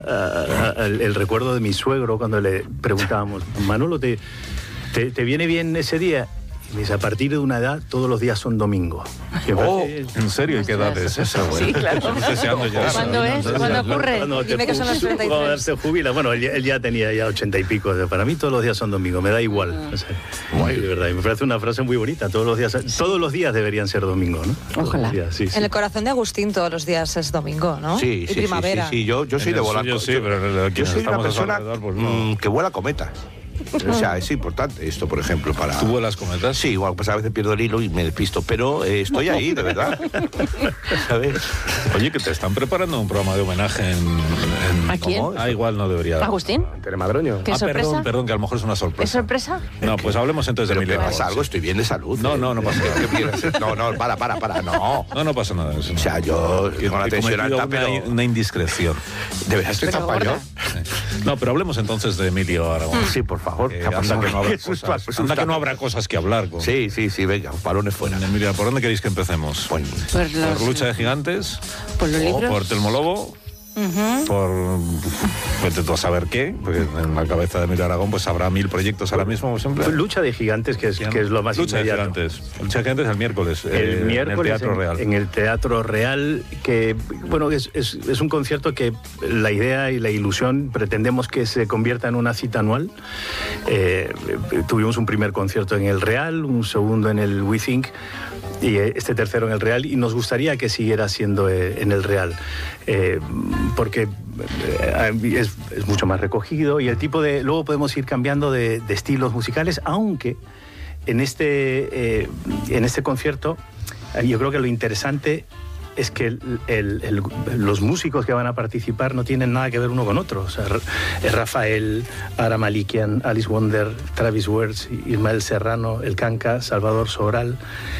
el recuerdo de mi suegro cuando le preguntábamos, Manolo, ¿te viene bien ese día? Y me dice, a partir de una edad, todos los días son domingo. ¿En serio? ¿Y qué edad es esa? Sí, claro. ¿Cuándo es? ¿Cuándo ocurre? Dime que son los 33. Cuando se jubila, bueno, él ya tenía 80 y pico. Para mí todos los días son domingo, me da igual. O sea, de verdad, y me parece una frase muy bonita. Todos los días deberían ser domingo, ¿no? Ojalá. Sí. En el corazón de Agustín todos los días es domingo, ¿no? Sí, y primavera. Sí. Yo soy de volar. Yo sí, pero yo soy una persona que vuela cometas. O sea, es importante esto, por ejemplo, para... ¿Tú vuelas cometas? Sí, igual, pues a veces pierdo el hilo y me despisto, pero estoy ahí, de verdad. ¿Sabes? Oye, que te están preparando un programa de homenaje en ¿A quién? ¿Cómo? Igual no debería. ¿Agustín? Telemadroño. ¿Qué sorpresa? Perdón, que a lo mejor es una sorpresa. ¿Es sorpresa? No, pues hablemos entonces de Emilio ¿Pero Aragón. pasa algo? Estoy bien de salud. No pasa nada. No, para, no. No pasa nada. O sea, yo tengo la tensión alta, pero... Una indiscreción. ¿De verdad estoy tan pañón? No, pero hablemos entonces de Emilio Aragón. Sí, por favor. Anda que no habrá cosas que hablar. Sí, venga, balones fuera. Emilia, ¿por dónde queréis que empecemos? Bueno, ¿Por Lucha de Gigantes? ¿Por los libros? ¿Por Telmolobo? Por pues tú a saber qué, porque en la cabeza de Emilio Aragón pues habrá 1000 proyectos ahora mismo, como siempre. Lucha de Gigantes, que es lo más Lucha inmediato. de Gigantes el miércoles. El miércoles en el Teatro Real. En el Teatro Real, que bueno, es un concierto que la idea y la ilusión pretendemos que se convierta en una cita anual. Tuvimos un primer concierto en el Real, un segundo en el We Think y este tercero en el Real, y nos gustaría que siguiera siendo en el Real, porque es mucho más recogido y el tipo de... Luego podemos ir cambiando de estilos musicales, aunque en este concierto yo creo que lo interesante es que los músicos que van a participar no tienen nada que ver uno con otro. O sea, Rafael, Ara Malikian, Alice Wonder, Travis Wertz, Ismael Serrano, El Canca, Salvador Sobral,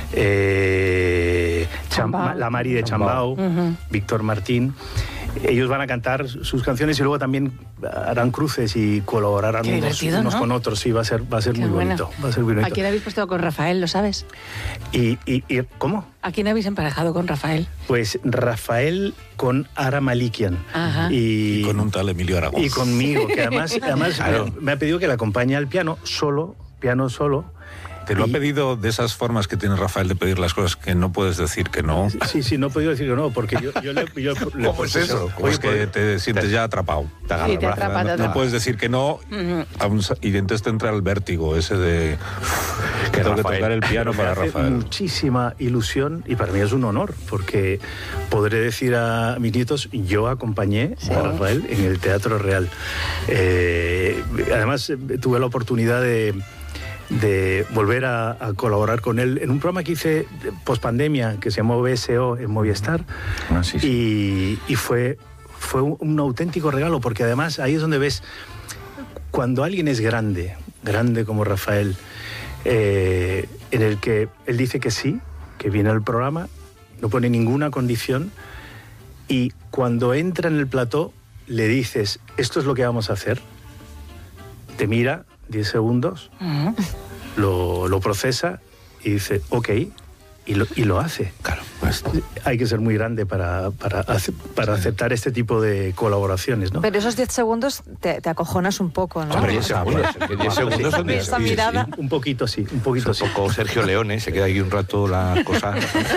la Mari de Chambao, Víctor Martín. Ellos van a cantar sus canciones y luego también harán cruces y colaborarán unos con otros. Sí, va a ser muy bonito. Va a ser muy bonito. ¿A quién habéis puesto con Rafael, lo sabes? ¿Y cómo? ¿A quién habéis emparejado con Rafael? Pues Rafael con Ara Malikian. Y con un tal Emilio Aragón. Y conmigo, que además claro, me ha pedido que le acompañe al piano solo. ¿Te lo ha pedido de esas formas que tiene Rafael de pedir las cosas que no puedes decir que no? Sí, no he podido decir que no, porque yo le ¿Cómo es eso? Pues que te sientes ya atrapado. Sí, te atrapa. No puedes decir que no y entonces te entra el vértigo ese de que tengo que tocar el piano para Rafael. Muchísima ilusión y para mí es un honor, porque podré decir a mis nietos, yo acompañé a Rafael en el Teatro Real. Además, tuve la oportunidad de volver a colaborar con él en un programa que hice post-pandemia que se llamó BSO en Movistar. Y fue un auténtico regalo, porque además ahí es donde ves cuando alguien es grande como Rafael, en el que él dice que sí, que viene al programa, no pone ninguna condición, y cuando entra en el plató le dices, esto es lo que vamos a hacer, te mira 10 segundos, lo procesa y dice, ok, y lo hace. Claro, pues hay que ser muy grande para aceptar este tipo de colaboraciones, ¿no? Pero esos 10 segundos te acojonas un poco, ¿no? Hombre, 10 segundos. 10 segundos son Esa mirada. Un poquito sí. Un poco Sergio Leone, se queda ahí un rato la cosa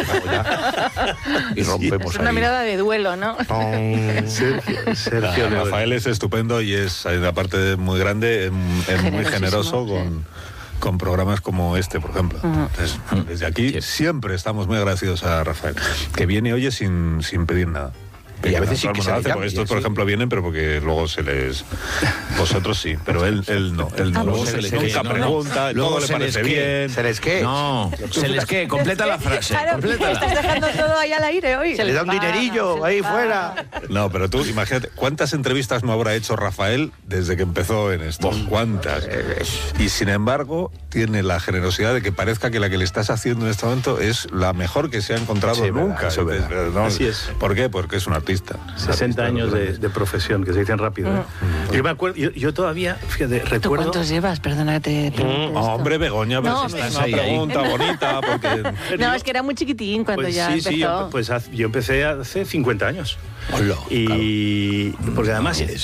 y rompemos Es una ahí. mirada de duelo, ¿no? Sergio Leone. Rafael es estupendo y es, aparte de muy grande, es muy generoso con programas como este, por ejemplo. Entonces, desde aquí siempre estamos muy agradecidos a Rafael, que viene hoy sin pedir nada. Y a veces sí que se hace, porque estos, por ejemplo, vienen, pero porque luego se les... Vosotros sí, pero él no. Luego se les nunca pregunta, todo le parece bien. ¿Se les qué? No, se les qué, completa la frase. Claro, estás dejando todo ahí al aire hoy. Se le da un dinerillo ahí fuera. No, pero tú imagínate, ¿cuántas entrevistas no habrá hecho Rafael desde que empezó en esto? ¿Cuántas? Y sin embargo, tiene la generosidad de que parezca que la que le estás haciendo en este momento es la mejor que se ha encontrado nunca. Así es. ¿Por qué? Porque es un artista artista. 60 años de profesión, que se dicen rápido. Yo me acuerdo, yo todavía, fíjate, ¿Tú recuerdo... cuántos llevas? Perdona que te pregunte esto. Hombre, Begoña, pero si es una pregunta bonita, porque... No, es que era muy chiquitín cuando Pues ya sí, empezó. sí, yo empecé hace 50 años. Hola, y porque además